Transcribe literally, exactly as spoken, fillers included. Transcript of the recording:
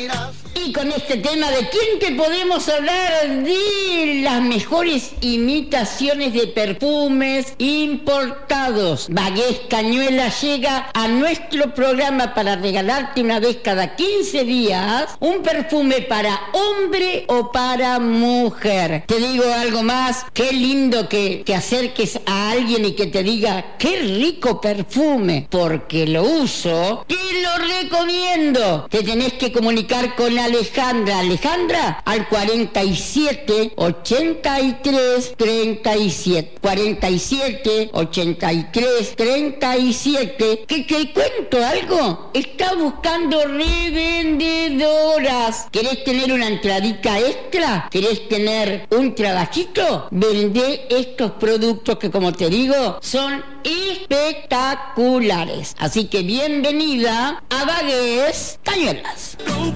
Y con este tema, ¿de quién te podemos hablar? De las mejores imitaciones de perfumes importados. Bagués Cañuela llega a nuestro programa para regalarte una vez cada quince días un perfume para hombre o para mujer. Te digo algo más, qué lindo que te acerques a alguien y que te diga qué rico perfume, porque lo uso, te lo recomiendo. Te tenés que comunicar con Alejandra. Alejandra al cuarenta y siete, ochenta y tres, treinta y siete. cuarenta y siete, ochenta y tres, treinta y siete. ¿Que te cuento algo? Está buscando revendedoras. ¿Querés tener una entradita extra? ¿Querés tener un trabajito? Vendé estos productos que, como te digo, son espectaculares. Así que bienvenida a Bagués Cañuelas.